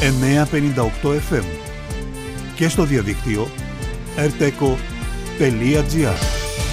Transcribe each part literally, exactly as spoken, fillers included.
εννιακόσια πενήντα οκτώ εφ εμ και στο διαδίκτυο ερτέκο τελεία τζι άρ.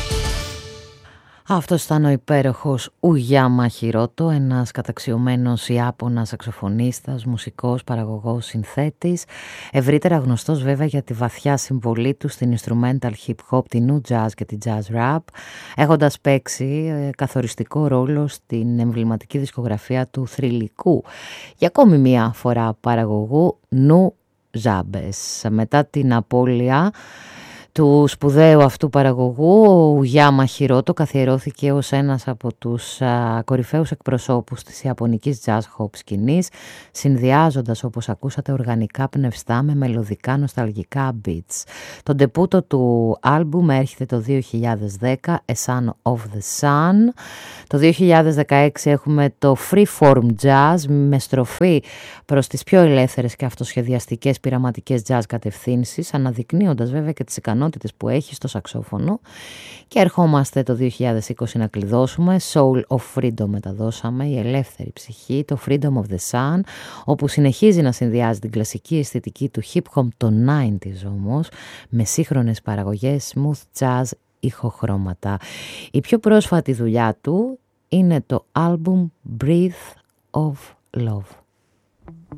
Αυτός ήταν ο υπέροχος Ουγιάμα Χιρότο, ένας καταξιωμένος Ιάπωνας σαξοφωνίστας, μουσικός, παραγωγός, συνθέτης, ευρύτερα γνωστός βέβαια για τη βαθιά συμβολή του στην instrumental hip hop, τη new jazz και τη jazz rap, έχοντας παίξει καθοριστικό ρόλο στην εμβληματική δισκογραφία του θρυλικού για ακόμη μία φορά παραγωγού Νου Ζάμπες. Μετά την απώλεια του σπουδαίου αυτού παραγωγού, ο Ουγιάμα Χιρότο καθιερώθηκε ως ένας από τους α, κορυφαίους εκπροσώπους της ιαπωνικής jazz hop σκηνής, συνδυάζοντας, όπως ακούσατε, οργανικά πνευστά με μελωδικά νοσταλγικά beats. Το ντεπούτο του άλμπουμ έρχεται το δύο χιλιάδες δέκα, A Son of the Sun. Το δύο χιλιάδες δεκαέξι έχουμε το Freeform Jazz με στροφή προς τις πιο ελεύθερες και αυτοσχεδιαστικές πειραματικές jazz κατευθύνσεις, αναδεικνύοντας βέβαια και τις ικανότητες που έχει στο σαξόφωνο. Και ερχόμαστε το δύο χιλιάδες είκοσι να κλειδώσουμε. Soul of Freedom μεταδώσαμε, η ελεύθερη ψυχή, το Freedom of the Sun, όπου συνεχίζει να συνδυάζει την κλασική αισθητική του hip hop των ενενήντα όμως με σύγχρονες παραγωγές smooth jazz ηχοχρώματα. Η πιο πρόσφατη δουλειά του είναι το album Breath of Love.